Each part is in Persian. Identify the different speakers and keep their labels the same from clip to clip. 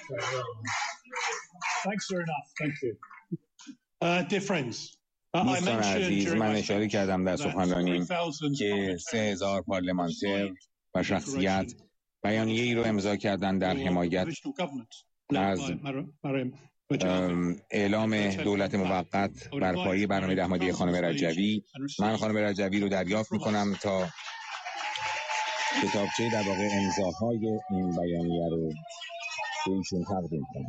Speaker 1: Thanks very enough. Thank you. Dear friends,
Speaker 2: دوستان عزیز، من اشاره کردم در سخنرانیم که 3000 پارلمانتر و شخصیت بیانیه ای رو امضا کردن در حمایت از اعلام دولت موقت بر پایه برنامه دهمادی خانم رجوی. من خانم رجوی رو دریافت میکنم تا کتابچه در واقع امضاهای این بیانیه رو به ایشون تقدیم کنم.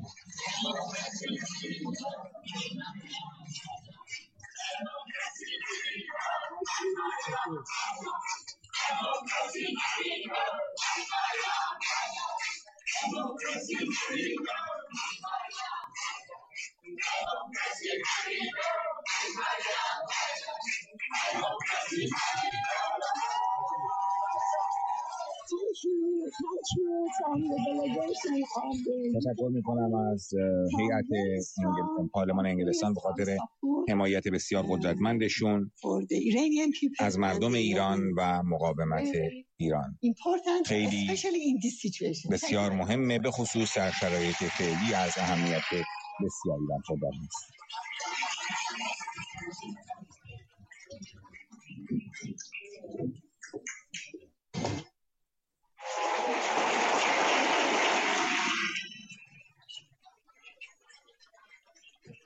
Speaker 2: تشکر میکنم از هیئت پارلمان انگلستان به خاطر حمایت بسیار قدرتمندشون از مردم ایران و مقاومت ایران. خیلی بسیار مهمه، به خصوص در شرایط فعلی از اهمیت بسیاری برخوردار است.